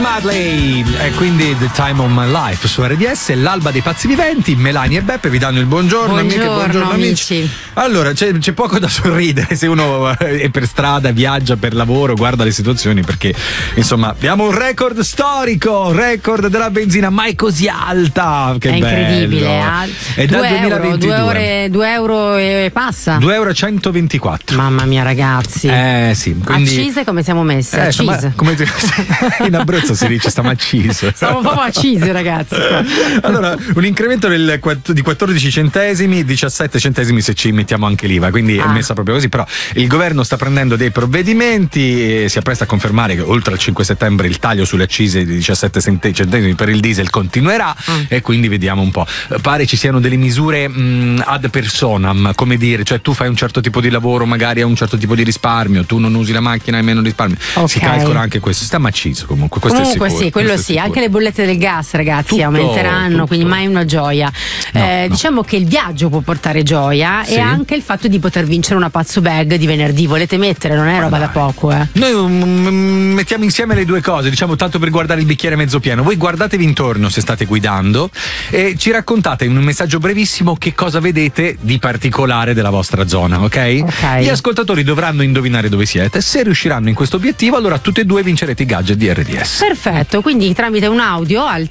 Marley e quindi The Time of My Life su RDS, l'alba dei pazzi viventi. Melania e Beppe vi danno il buongiorno, amiche, buongiorno amici. Allora c'è poco da sorridere se uno è per strada, viaggia per lavoro, guarda le situazioni, perché insomma abbiamo un record storico, record della benzina mai così alta, che è incredibile, bello. È dal 2022 2 euro e passa, 2,124 euro. Mamma mia ragazzi, sì, quindi... accise come siamo messi? In Abruzzo si dice stiamo accise. Siamo proprio accisi ragazzi. Allora, un incremento di 14 centesimi, 17 centesimi se ci mettiamo anche l'IVA, quindi è messa proprio così. Però il governo sta prendendo dei provvedimenti e si appresta a confermare che oltre al 5 settembre il taglio sulle accise di 17 centesimi per il diesel continuerà, e quindi vediamo un po'. Pare ci siano delle misure ad personam, come dire, cioè tu fai un certo tipo di lavoro, magari hai un certo tipo di risparmio, tu non usi la macchina, hai meno risparmio. Okay. Si calcola anche questo, stiamo acciso comunque, questo è sicuro. Sì, quello sì, anche le bollette del gas ragazzi tutto, aumenteranno, quindi mai una gioia. No. Diciamo che il viaggio può portare gioia, sì, e anche il fatto di poter vincere una pazzo bag di venerdì, volete mettere, non è roba da poco. Noi mettiamo insieme le due cose, diciamo, tanto per guardare il bicchiere mezzo pieno. Voi guardatevi intorno se state guidando e ci raccontate in un messaggio brevissimo che cosa vedete di particolare della vostra zona, ok? Gli ascoltatori dovranno indovinare dove siete. Se riusciranno in questo obiettivo, allora tutte e due vincerete i gadget di RDS. Perfetto, quindi tramite un audio al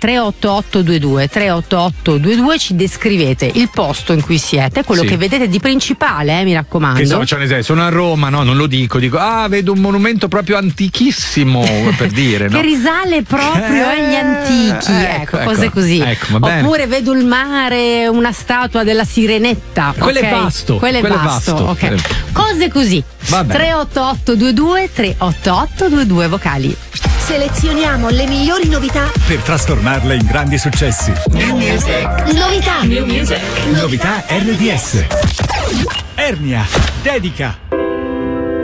38822 ci descrivete il posto in cui siete, quello che vedete di principale, mi raccomando. Che so, faccio un esempio, sono a Roma, no, non lo dico, vedo un monumento proprio antichissimo, per dire, no? Che risale proprio agli antichi, ecco, cose così. Oppure vedo il mare, una statua della Sirenetta. Quello è vasto. Quello è vasto. Ok. Cose così. 38822 vocali. Selezioniamo le migliori novità per trasformarle in grandi successi. New music. Novità. Novità RDS. Ernia, dedica.